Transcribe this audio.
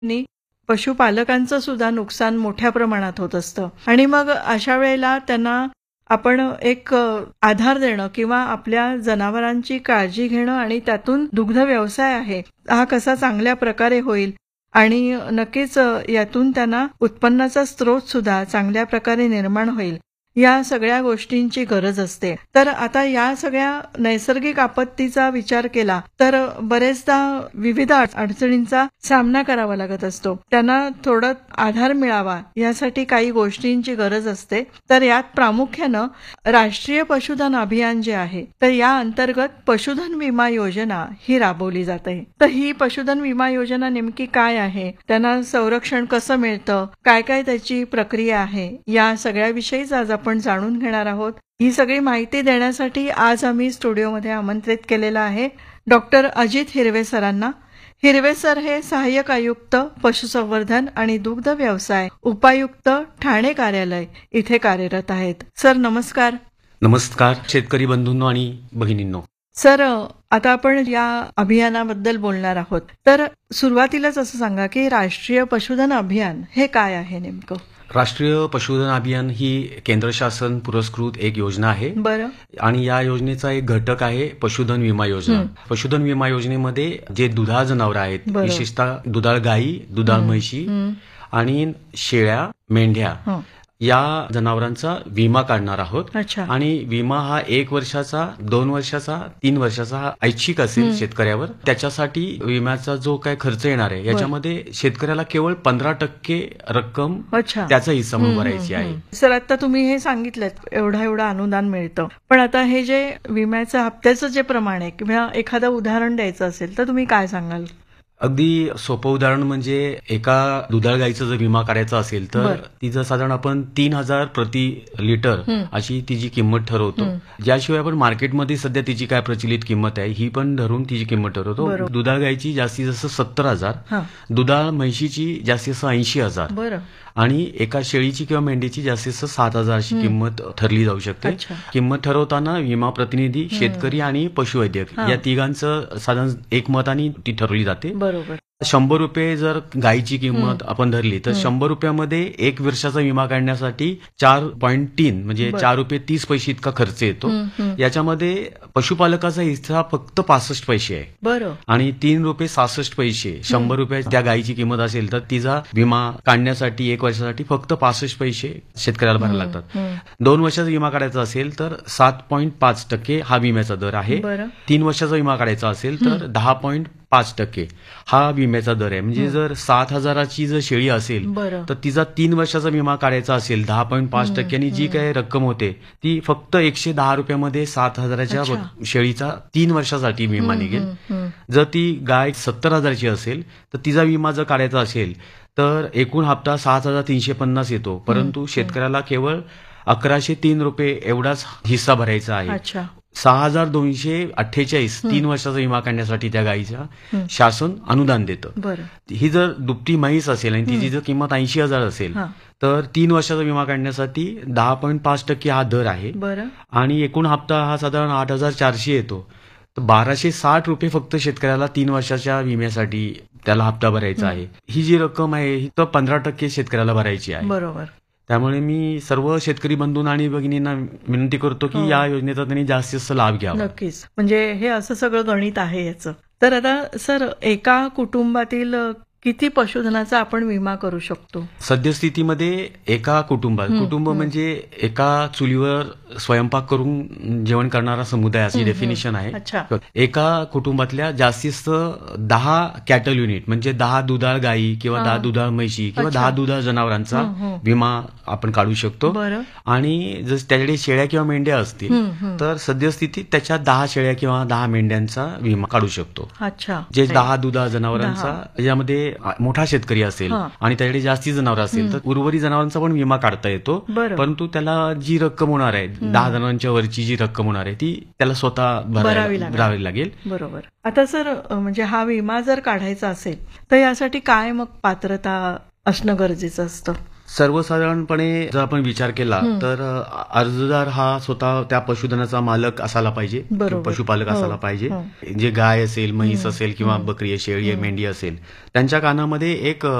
नी पशुपालकांचं सुद्धा नुकसान मोठ्या प्रमाणात होत असतं आणि मग अशा वेळेला त्यांना आपण एक आधार देणं किंवा आपल्या जनावरांची काळजी घेणं आणि त्यातून दुग्ध व्यवसाय आहे हा कसा चांगल्या प्रकारे होईल आणि नक्कीच यातून त्यांना उत्पन्नाचा स्रोत सुद्धा चांगल्या प्रकारे निर्माण होईल या सगळ्या गोष्टींची गरज असते. तर आता या सगळ्या नैसर्गिक आपत्तीचा विचार केला तर बरेचदा विविध अडचणींचा सामना करावा लागत असतो. त्यांना थोडा आधार मिळावा यासाठी काही गोष्टींची गरज असते. तर यात प्रामुख्यानं राष्ट्रीय पशुधन अभियान जे आहे तर या अंतर्गत पशुधन विमा योजना ही राबवली जाते. तर ही पशुधन विमा योजना नेमकी काय आहे, त्यांना संरक्षण कसं मिळतं, काय काय त्याची प्रक्रिया आहे, या सगळ्याविषयीच आज आपण जाणून घेणार आहोत. ही सगळी माहिती देण्यासाठी आज आम्ही स्टुडिओमध्ये आमंत्रित केलेलं आहे डॉक्टर अजित हिरवे सरांना. हिरवे सर हे सहाय्यक आयुक्त पशुसंवर्धन आणि दुग्ध व्यवसाय उपायुक्त ठाणे कार्यालय इथे कार्यरत आहेत. सर नमस्कार. नमस्कार शेतकरी बंधूंनो आणि भगिनींनो. सर आता आपण या अभियानाबद्दल बोलणार आहोत. तर सुरुवातीलाच असं सांगा की राष्ट्रीय पशुधन अभियान हे काय आहे नेमकं. राष्ट्रीय पशुधन अभियान ही केंद्र शासन पुरस्कृत एक योजना आहे. बरं. आणि या योजनेचा एक घटक आहे पशुधन विमा योजना. पशुधन विमा योजनेमध्ये जे दुधाळ जनावर आहेत, विशेषतः दुधाळ गायी, दुधाळ म्हशी आणि शेळ्या, मेंढ्या या जनावरांचा विमा काढणार आहोत. आणि विमा हा 1 वर्षाचा, 2 वर्षाचा, 3 वर्षाचा ऐच्छिक असेल शेतकऱ्यावर. त्याच्यासाठी विम्याचा जो काय खर्च येणार आहे याच्यामध्ये शेतकऱ्याला केवळ 15% रक्कम त्याचा हिस्सा म्हणून भरायची आहे. सर आता तुम्ही हे सांगितलं एवढं अनुदान मिळतं, पण आता हे जे विम्याचं हप्त्याचं जे प्रमाण आहे किंवा एखादं उदाहरण द्यायचं असेल तर तुम्ही काय सांगाल. अगदी सोपं उदाहरण म्हणजे एका दुधाळ गाईचा जर विमा काढायचा असेल तर तिचं साधारण आपण 3,000 प्रति लिटर अशी तिची किंमत ठरवतो. ज्याशिवाय आपण मार्केटमध्ये सध्या तिची काय प्रचलित किंमत आहे ही पण धरून तिची किंमत ठरवतो. दुधाळ गाईची जास्तीत जास्त 70,000, दुधाळ म्हशीची जास्तीत जास्त 80,000 आणि एका शेळीची किंवा मेंढीची जास्तीत जास्त 7,000 अशी किंमत ठरली जाऊ शकते. किंमत ठरवताना विमा प्रतिनिधी, शेतकरी आणि पशुवैद्यक या तिघांचं साधारण एकमताने ती ठरवली जाते. 100 रुपये जर गायीची किंमत आपण धरली तर 100 रुपयामध्ये 1 वर्षाचा विमा काढण्यासाठी 4.3 म्हणजे 4 रुपये 30 पैसे इतका खर्च येतो. याच्यामध्ये पशुपालकाचा हिस्सा फक्त 65 पैसे आहे आणि 3 रुपये 66 पैसे 100 रुपये त्या गायीची किंमत असेल तर तिचा विमा काढण्यासाठी 1 वर्षासाठी फक्त 65 पैसे शेतकऱ्याला भरायला लागतात. 2 वर्षाचा विमा काढायचा असेल तर 7.5% हा विम्याचा दर आहे. 3 वर्षाचा विमा काढायचा असेल तर 10.5% हा विम्याचा दर आहे. म्हणजे जर 7,000ची जर शेळी असेल तर तिचा 3 वर्षाचा विमा काढायचा असेल 10.5% जी काही रक्कम होते ती फक्त 110 रुपयामध्ये 7,000च्या शेळीचा 3 वर्षासाठी विमा निघेल. जर ती गाय 70,000ची असेल तर तिचा विमा जर काढायचा असेल तर एकूण हप्ता 7,350 येतो, परंतु शेतकऱ्याला केवळ 1,103 रुपये एवढाच हिस्सा भरायचा आहे. 6,248 3 वर्षाचा विमा काढण्यासाठी त्या गायीचा शासन अनुदान देतं. ही जर दुभती म्हैस असेल आणि तिची जर किंमत 80,000 असेल तर 3 वर्षाचा विमा काढण्यासाठी 10.5% हा दर आहे आणि एकूण हप्ता हा साधारण 8,400 येतो. तर 1,260 रुपये फक्त शेतकऱ्याला 3 वर्षाच्या विम्यासाठी त्याला हप्ता भरायचा आहे. ही जी रक्कम आहे ही तर 15% शेतकऱ्याला भरायची आहे. बरोबर. त्यामुळे मी सर्व शेतकरी बंधूंना आणि भगिनींना विनंती करतो की या योजनेचा त्यांनी जास्तीत जास्त लाभ घ्यावा. नक्कीच. म्हणजे हे असं सगळं गणित आहे याचं. तर आता सर एका कुटुंबातील किती पशुधनाचा आपण विमा करू शकतो. सद्यस्थितीमध्ये एका कुटुंब म्हणजे एका चुलीवर स्वयंपाक करून जेवण करणारा समुदाय अशी डेफिनेशन आहे. एका कुटुंबातल्या जास्तीत 10 कॅटल युनिट म्हणजे 10 दुधाळ गायी किंवा 10 दुधाळ म्हशी किंवा 10 दुधाळ जनावरांचा विमा आपण काढू शकतो. आणि जर त्याच्याकडे शेळ्या किंवा मेंढ्या असतील तर सद्यस्थितीत त्याच्या 10 शेळ्या किंवा 10 मेंढ्यांचा विमा काढू शकतो. जे 10 दुधाळ जनावरांचा यामध्ये मोठा शेतकरी असेल आणि त्याच्याकडे जास्ती जनावर असेल तर उर्वरित जनावरांचा पण विमा काढता येतो. परंतु त्याला जी रक्कम होणार आहे 10 जणांच्या वरची जी रक्कम होणार आहे ती त्याला स्वतः भरावी लागेल. बरोबर. आता सर म्हणजे हा विमा जर काढायचा असेल तर यासाठी काय मग पात्रता असणं गरजेचं असतं. सर्वसाधारणपणे जर आपण विचार केला तर अर्जदार हा स्वतः त्या पशुधनाचा मालक असायला पाहिजे, पशुपालक असायला पाहिजे. जे गाय असेल, म्हैस असेल किंवा बकरी, शेळी, मेंढी असेल, त्यांच्या कानामध्ये एक